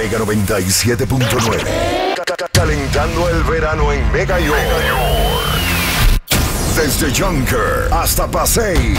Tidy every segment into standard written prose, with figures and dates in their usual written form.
Mega 97.9. Calentando el verano en Mega York. Desde Junker hasta Pasey.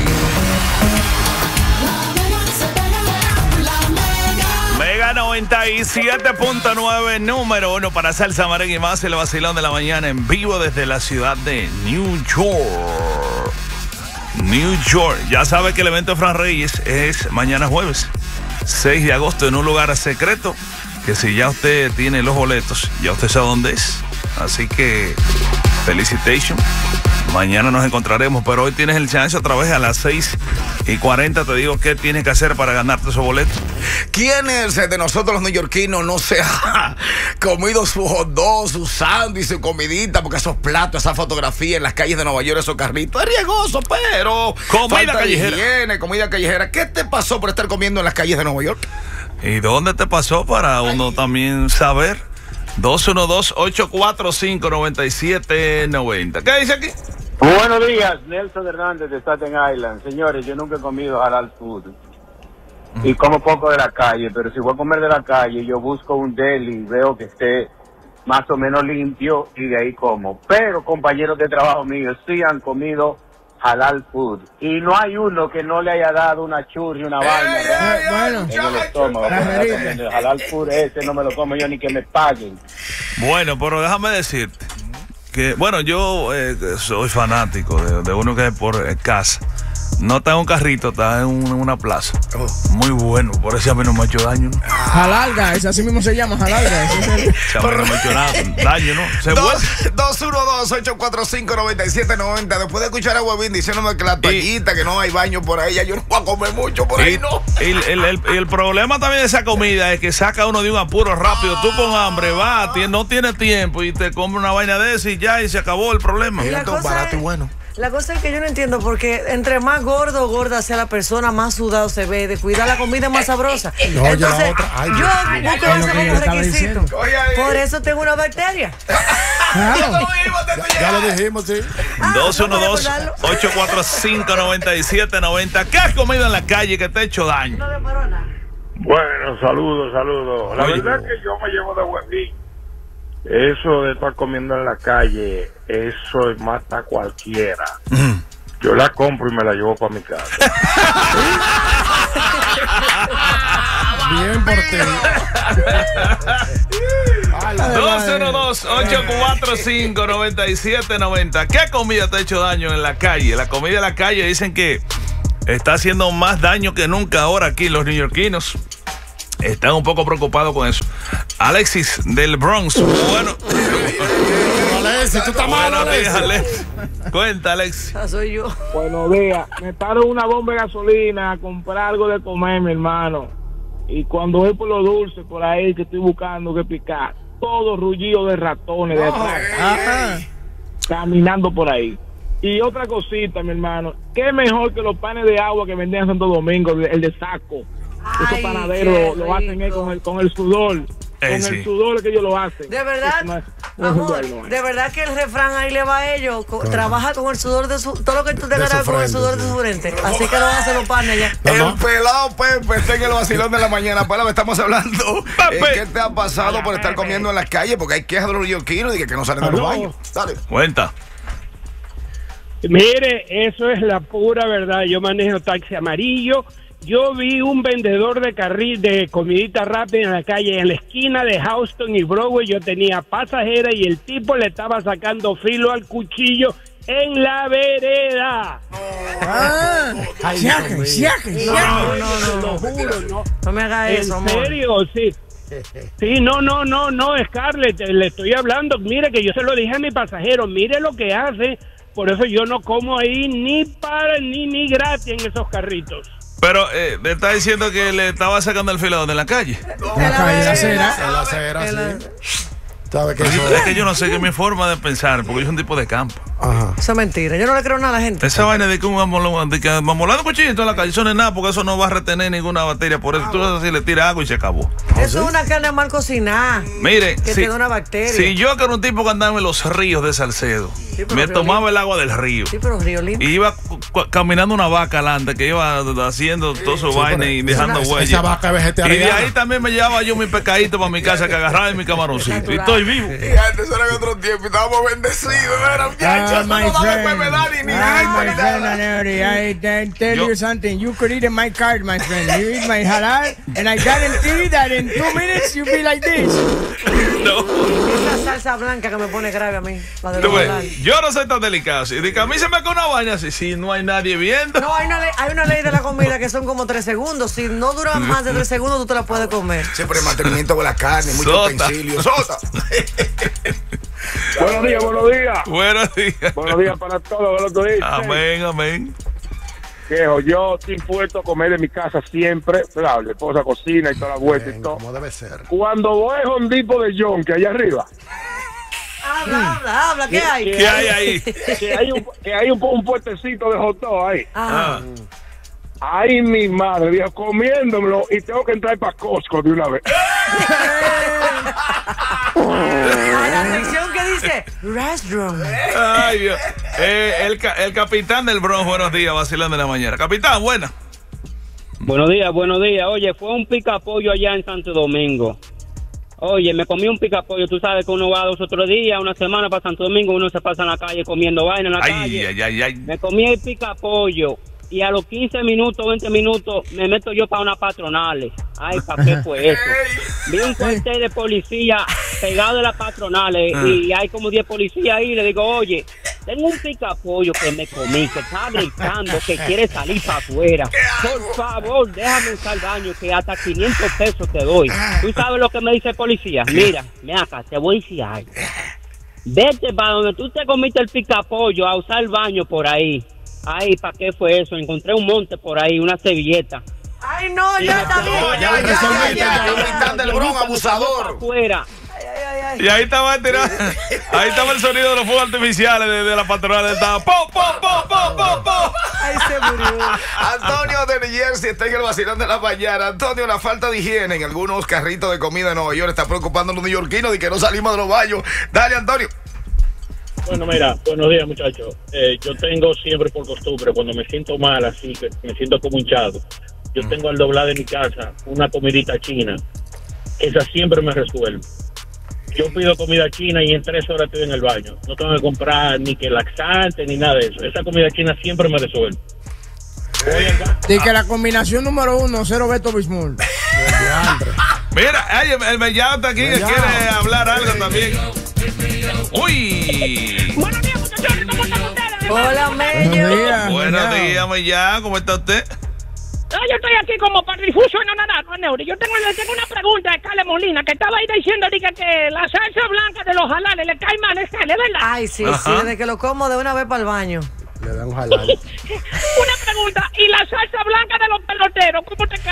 Mega 97.9, número 1 para salsa, merengue y más, el vacilón de la mañana en vivo desde la ciudad de New York. New York. Ya sabe que el evento de Fran Reyes es mañana jueves, 6 de agosto, en un lugar secreto, que si ya usted tiene los boletos, ya usted sabe dónde es. Así que, felicitation. Mañana nos encontraremos, pero hoy tienes el chance otra vez a las 6:40. Te digo qué tienes que hacer para ganarte esos boletos. ¿Quiénes de nosotros los neoyorquinos no se ha comido su hot dog, su sándwich, su comidita? Porque esos platos, esa fotografía en las calles de Nueva York, esos carritos, es riesgoso, pero comida callejera. Higiene, comida callejera. ¿Qué te pasó por estar comiendo en las calles de Nueva York? ¿Y dónde te pasó para uno también saber? 212-845-9790. ¿Qué dice aquí? Buenos días, Nelson Hernández de Staten Island. Señores, yo nunca he comido halal food y como poco de la calle, pero si voy a comer de la calle, yo busco un deli, veo que esté más o menos limpio y de ahí como. Pero compañeros de trabajo míos sí han comido halal food y no hay uno que no le haya dado una churri, una vaina en el estómago. El halal food ese no me lo como yo ni que me paguen. Bueno, pero déjame decirte que, bueno, yo soy fanático de uno que es por casa. No está en un carrito, está en una plaza. Muy bueno, por eso a mí no me ha hecho daño, ¿no? Jalalga, es así mismo se llama, Jalalga. No me ha hecho daño, ¿no? 212-845-9790. Después de escuchar a Huevín diciéndome que la toallita, que no hay baño por ahí, ya yo no voy a comer mucho por ahí, ¿no? El problema también de esa comida es que saca uno de un apuro rápido. Tú con hambre vas, no tienes tiempo y te comes una vaina de esa y ya, y se acabó el problema. Barato y bueno. La cosa es que yo no entiendo, porque entre más gordo o gorda sea la persona, más sudado se ve. De cuidar la comida más sabrosa. No, entonces, yo busco eso como requisito. Por Oye, eso tengo una bacteria. Claro. Ya lo dijimos, sí. 212-845-9790. ¿Qué has comido en la calle que te ha hecho daño? Bueno, saludos. La verdad es que yo me llevo de Huevín. Eso de estar comiendo en la calle, eso mata a cualquiera. Yo la compro y me la llevo para mi casa. Bien por ti. 212-845-9790. ¿Qué comida te ha hecho daño en la calle? La comida de la calle dicen que está haciendo más daño que nunca ahora aquí los neoyorquinos. Están un poco preocupados con eso. Alexis del Bronx. Bueno. Alexis, tú estás mal, Alexis. Cuenta, Alexis. Soy yo. Buenos días. Me paro una bomba de gasolina a comprar algo de comer, mi hermano. Y cuando voy por los dulces por ahí que estoy buscando que picar, todo rullido de ratones detrás. Caminando por ahí. Y otra cosita, mi hermano. ¿Qué mejor que los panes de agua que vendían en Santo Domingo, el de saco? Esos panaderos lo hacen con el sudor. Con el sudor que ellos lo hacen. De verdad, amor, de verdad que el refrán ahí le va a ellos. Trabaja con el sudor de su... Todo lo que tú te ganas con el sudor de su frente. Así que lo hacen los panes ya. El pelado Pepe está en el vacilón de la mañana. Pues estamos hablando. ¿Qué te ha pasado por estar comiendo en las calles? Porque hay quejas de los neoyorquinos y que no salen de los baños. Dale. Cuenta. Mire, eso es la pura verdad. Yo manejo taxi amarillo. Yo vi un vendedor de comidita rápida en la calle, en la esquina de Houston y Broadway. Yo tenía pasajera y el tipo le estaba sacando filo al cuchillo en la vereda. No, juro, no. No me hagas eso, amor. ¿En serio? Sí. Sí, no, Scarlett, le estoy hablando. Mire que yo se lo dije a mi pasajero, mire lo que hace. Por eso yo no como ahí ni gratis en esos carritos. Pero me está diciendo que le estaba sacando el filo de la calle. En la acera, sí. ¿Sabe qué? Es que yo no sé qué es mi forma de pensar, porque yo soy un tipo de campo. Ajá. Eso es mentira. Yo no le creo nada a la gente. Esa vaina de que un mamolado cuchillito en la calle, eso no es nada, porque eso no va a retener ninguna batería. Por eso tú así le tiras agua y se acabó. Eso es una carne mal cocinada. Mire, que te da una bacteria. Si yo, que era un tipo que andaba en los ríos de Salcedo, me tomaba el agua del río. Sí, pero río lindo. Y iba caminando una vaca adelante, que iba haciendo todo su vaina y dejando huellas. Esa vaca vegetariana. Y de ahí también me llevaba yo mi pescadito para mi casa, que agarraba en mi camaroncito. Y estoy vivo. Y antes era en otro tiempo y estábamos bendecidos. No era muchachos, no daba enfermedad ni nada. I tell you something. You could eat in my card, my friend. You eat my halal, and I guarantee that in 2 minutes you'll be like this. No. Esa salsa blanca que me pone grave a mí. La de los halal. Yo no soy tan delicado. Si a mí se me cae una vaina así, si no hay nadie viendo. No, hay una ley de la comida que son como 3 segundos. Si no dura más de 3 segundos, tú te la puedes comer. Siempre mantenimiento con la carne, muchos utensilios. ¡Sota! Buenos días, buenos días. Buenos días. Buenos días para todos. Buenos días. Amén, amén. Viejo, yo estoy impuesto a comer en mi casa siempre. Claro, la esposa cocina y toda la vuelta y todo. Como debe ser. Cuando voy a un tipo de John, que allá arriba. Habla, ¿qué hay? ¿Qué hay ahí? Que hay un puestecito de hot dog ahí. Ah. Ay, mi madre, viejo, comiéndomelo y tengo que entrar para Costco de una vez. La sección que dice restaurant. Ay, Dios. El capitán del Bronx, buenos días, vacilando de la mañana. Capitán, buena. Buenos días. Oye, fue un picapollo allá en Santo Domingo. Oye, me comí un picapollo. Tú sabes que uno va 2 o 3 días, una semana para Santo Domingo, uno se pasa en la calle comiendo vaina en la calle. Ay. Me comí el picapollo. Y a los 15 minutos, 20 minutos, me meto yo para unas patronales. Ay, ¿para qué fue eso? Vi un cuartel de policía pegado de las patronales y hay como 10 policías ahí. Le digo, oye, tengo un picapollo que me comí, que está gritando, que quiere salir para afuera. Por favor, déjame usar el baño, que hasta 500 pesos te doy. ¿Tú sabes lo que me dice el policía? Mira, acá, te voy a decir algo. Vete para donde tú te comiste el picapollo a usar el baño por ahí. Ay, ¿para qué fue eso? Encontré un monte por ahí, una servilleta. Ay, no, ya está bien. Ya, capitán del Bronx, abusador. Afuera. Y ahí estaba el sonido de los fuegos artificiales de la patronal. Estaba ¡po! Ay, se murió. Antonio de New Jersey está en el vacilón de la mañana. Antonio, la falta de higiene en algunos carritos de comida en Nueva York está preocupando a los neoyorquinos de que no salimos de los baños. Dale, Antonio. Bueno, mira, buenos días, muchachos. Yo tengo siempre por costumbre, cuando me siento mal, así que me siento como hinchado, yo tengo al doblar de mi casa una comidita china. Esa siempre me resuelve. Yo pido comida china y en 3 horas estoy en el baño. No tengo que comprar ni que laxante ni nada de eso. Esa comida china siempre me resuelve. Y que la combinación número 1, 0 Beto Bismol. Mira, el Mellado está aquí, que quiere hablar algo también. Uy. Buenos días, muchachos. ¿Cómo están ustedes? Hola, Mello. Buenos días, Mellado. ¿Cómo está usted? Yo estoy aquí como para difuso en Neuri. Yo tengo una pregunta de Carle Molina, que estaba ahí diciendo que la salsa blanca de los halales le cae mal, ¿es verdad? Ay, sí, desde que lo como de una vez para el baño. Le dan jalal. Una pregunta, ¿y la salsa blanca de los peloteros, cómo te